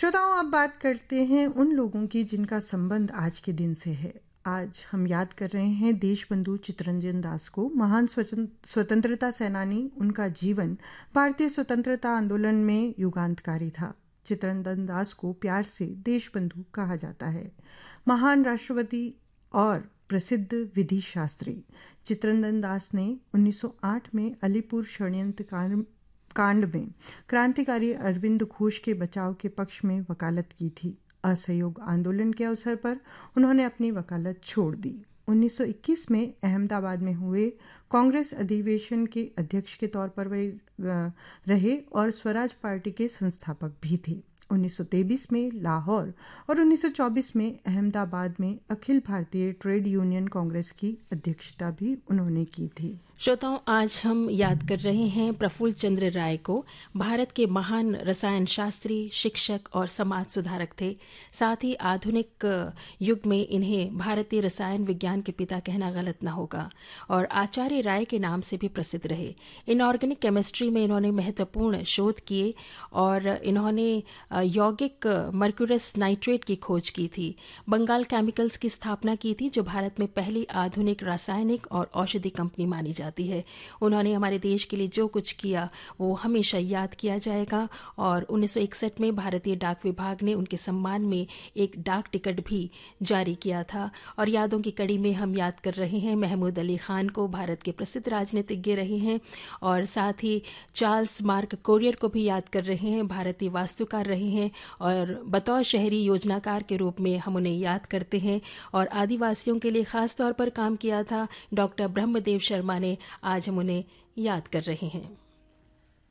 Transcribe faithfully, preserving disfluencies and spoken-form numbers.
श्रोताओं, अब बात करते हैं उन लोगों की जिनका संबंध आज के दिन से है। आज हम याद कर रहे हैं देशबंधु चित्तरंजन दास को, महान स्वतंत्रता सेनानी। उनका जीवन भारतीय स्वतंत्रता आंदोलन में युगांतकारी था। चित्तरंजन दास को प्यार से देशबंधु कहा जाता है। महान राष्ट्रपति और प्रसिद्ध विधि शास्त्री चित्तरंजन दास ने उन्नीस सौ आठ में अलीपुर षड्यंत्र कांड कांड में क्रांतिकारी अरविंद घोष के बचाव के पक्ष में वकालत की थी। असहयोग आंदोलन के अवसर पर उन्होंने अपनी वकालत छोड़ दी। उन्नीस सौ इक्कीस में अहमदाबाद में हुए कांग्रेस अधिवेशन के अध्यक्ष के तौर पर वे रहे और स्वराज पार्टी के संस्थापक भी थे। उन्नीस सौ तेईस में लाहौर और उन्नीस सौ चौबीस में अहमदाबाद में अखिल भारतीय ट्रेड यूनियन कांग्रेस की अध्यक्षता भी उन्होंने की थी। श्रोताओं, आज हम याद कर रहे हैं प्रफुल्ल चंद्र राय को। भारत के महान रसायन शास्त्री, शिक्षक और समाज सुधारक थे। साथ ही आधुनिक युग में इन्हें भारतीय रसायन विज्ञान के पिता कहना गलत न होगा और आचार्य राय के नाम से भी प्रसिद्ध रहे। इनऑर्गेनिक केमिस्ट्री में इन्होंने महत्वपूर्ण शोध किए और इन्होंने यौगिक मर्क्यूरस नाइट्रेट की खोज की थी। बंगाल केमिकल्स की स्थापना की थी, जो भारत में पहली आधुनिक रासायनिक और औषधि कंपनी मानी जाती है। उन्होंने हमारे देश के लिए जो कुछ किया वो हमेशा याद किया जाएगा और उन्नीस सौ इकसठ में भारतीय डाक विभाग ने उनके सम्मान में एक डाक टिकट भी जारी किया था। और यादों की कड़ी में हम याद कर रहे हैं महमूद अली खान को, भारत के प्रसिद्ध राजनीतिज्ञ रहे हैं, और साथ ही चार्ल्स मार्क कोरियर को भी याद कर रहे हैं, भारतीय वास्तुकार रहे हैं और बतौर शहरी योजनाकार के रूप में हम उन्हें याद करते हैं। और आदिवासियों के लिए खास तौर पर काम किया था डॉक्टर ब्रह्मदेव शर्मा ने, आज हम उन्हें याद कर रहे हैं।